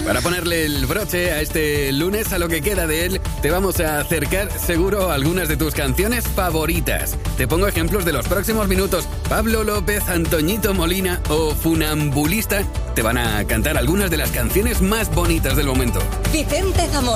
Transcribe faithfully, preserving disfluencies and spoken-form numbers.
Para ponerle el broche a este lunes, a lo que queda de él, te vamos a acercar seguro a algunas de tus canciones favoritas. Te pongo ejemplos de los próximos minutos. Pablo López, Antoñito Molina o Funambulista te van a cantar algunas de las canciones más bonitas del momento. Vicente Zamora.